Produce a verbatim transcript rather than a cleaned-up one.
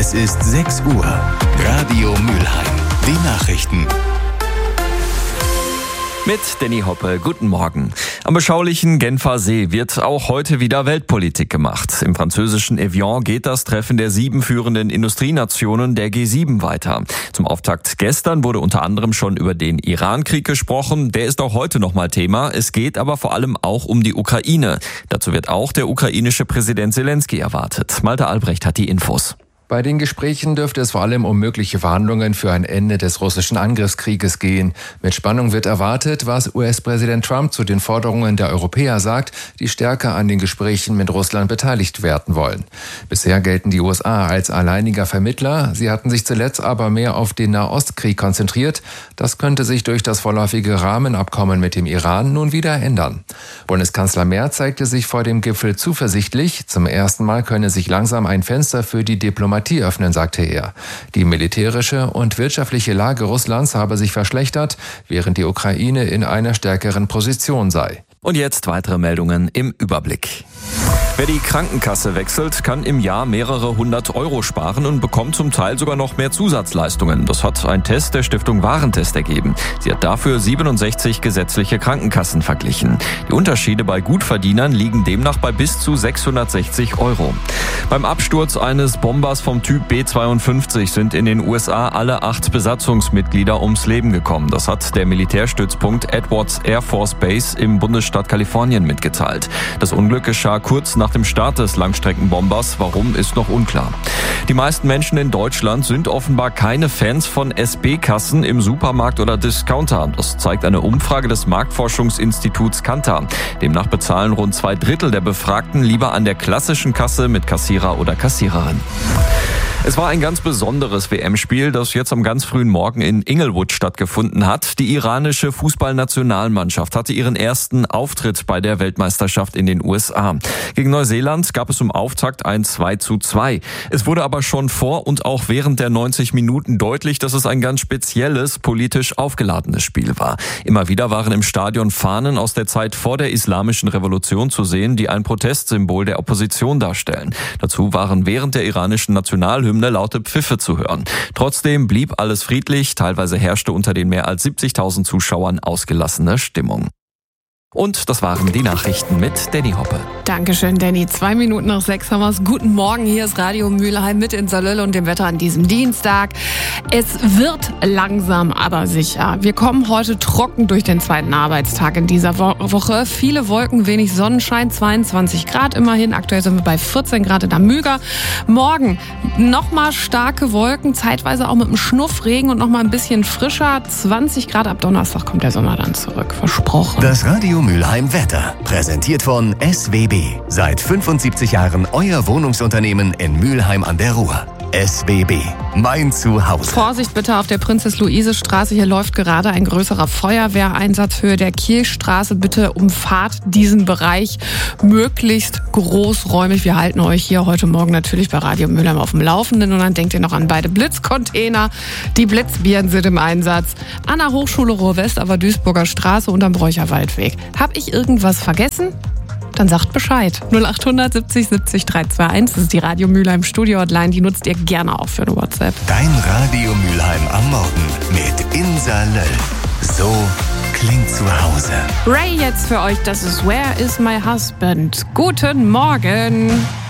Es ist sechs Uhr. Radio Mülheim. Die Nachrichten. Mit Danny Hoppe, guten Morgen. Am beschaulichen Genfer See wird auch heute wieder Weltpolitik gemacht. Im französischen Evian geht das Treffen der sieben führenden Industrienationen der G sieben weiter. Zum Auftakt gestern wurde unter anderem schon über den Iran-Krieg gesprochen. Der ist auch heute nochmal Thema. Es geht aber vor allem auch um die Ukraine. Dazu wird auch der ukrainische Präsident Zelensky erwartet. Malte Albrecht hat die Infos. Bei den Gesprächen dürfte es vor allem um mögliche Verhandlungen für ein Ende des russischen Angriffskrieges gehen. Mit Spannung wird erwartet, was U S-Präsident Trump zu den Forderungen der Europäer sagt, die stärker an den Gesprächen mit Russland beteiligt werden wollen. Bisher gelten die U S A als alleiniger Vermittler. Sie hatten sich zuletzt aber mehr auf den Nahostkrieg konzentriert. Das könnte sich durch das vorläufige Rahmenabkommen mit dem Iran nun wieder ändern. Bundeskanzler Merz zeigte sich vor dem Gipfel zuversichtlich. Zum ersten Mal könne sich langsam ein Fenster für die Diplomatie öffnen, sagte er. Die militärische und wirtschaftliche Lage Russlands habe sich verschlechtert, während die Ukraine in einer stärkeren Position sei. Und jetzt weitere Meldungen im Überblick. Wer die Krankenkasse wechselt, kann im Jahr mehrere hundert Euro sparen und bekommt zum Teil sogar noch mehr Zusatzleistungen. Das hat ein Test der Stiftung Warentest ergeben. Sie hat dafür siebenundsechzig gesetzliche Krankenkassen verglichen. Die Unterschiede bei Gutverdienern liegen demnach bei bis zu sechshundertsechzig Euro. Beim Absturz eines Bombers vom Typ B zweiundfünfzig sind in den U S A alle acht Besatzungsmitglieder ums Leben gekommen. Das hat der Militärstützpunkt Edwards Air Force Base im Bundesstaat Kalifornien mitgeteilt. Das Unglück geschah kurz nach dem Start des Langstreckenbombers. Warum, ist noch unklar. Die meisten Menschen in Deutschland sind offenbar keine Fans von S B-Kassen im Supermarkt oder Discounter. Das zeigt eine Umfrage des Marktforschungsinstituts Kantar. Demnach bezahlen rund zwei Drittel der Befragten lieber an der klassischen Kasse mit Kassierer oder Kassiererin. Es war ein ganz besonderes W M-Spiel, das jetzt am ganz frühen Morgen in Inglewood stattgefunden hat. Die iranische Fußballnationalmannschaft hatte ihren ersten Auftritt bei der Weltmeisterschaft in den U S A. Gegen Neuseeland gab es zum Auftakt ein zwei zu zwei. Es wurde aber schon vor und auch während der neunzig Minuten deutlich, dass es ein ganz spezielles, politisch aufgeladenes Spiel war. Immer wieder waren im Stadion Fahnen aus der Zeit vor der Islamischen Revolution zu sehen, die ein Protestsymbol der Opposition darstellen. Dazu waren während der iranischen Nationalhymne laute Pfiffe zu hören. Trotzdem blieb alles friedlich, teilweise herrschte unter den mehr als siebzigtausend Zuschauern ausgelassene Stimmung. Und das waren die Nachrichten mit Danny Hoppe. Dankeschön, Danny. Zwei Minuten nach sechs haben wir's. Guten Morgen, hier ist Radio Mülheim mit in Salölle und dem Wetter an diesem Dienstag. Es wird langsam, aber sicher. Wir kommen heute trocken durch den zweiten Arbeitstag in dieser Wo- Woche. Viele Wolken, wenig Sonnenschein, zweiundzwanzig Grad immerhin. Aktuell sind wir bei vierzehn Grad in der Müger. Morgen nochmal starke Wolken, zeitweise auch mit einem Schnuffregen und nochmal ein bisschen frischer. zwanzig Grad, ab Donnerstag kommt der Sommer dann zurück. Versprochen. Das Radio Mülheim Wetter, präsentiert von S W B. Seit fünfundsiebzig Jahren euer Wohnungsunternehmen in Mülheim an der Ruhr. S W B, mein Zuhause. Vorsicht bitte auf der Prinzess-Luise-Straße. Hier läuft gerade ein größerer Feuerwehreinsatz. Höhe der Kirchstraße. Bitte umfahrt diesen Bereich möglichst großräumig. Wir halten euch hier heute Morgen natürlich bei Radio Mülheim auf dem Laufenden. Und dann denkt ihr noch an beide Blitzcontainer. Die Blitzbieren sind im Einsatz. An der Hochschule Ruhr-West, aber Duisburger Straße und am Bräucherwaldweg. Hab ich irgendwas vergessen? Dann sagt Bescheid. null acht hundert siebzig siebzig dreihunderteinundzwanzig. Das ist die Radio Mülheim Studio Hotline. Die nutzt ihr gerne auch für eine WhatsApp. Dein Radio Mülheim am Morgen mit Insa Löll. So klingt zu Hause. Ray jetzt für euch. Das ist Where is my husband? Guten Morgen.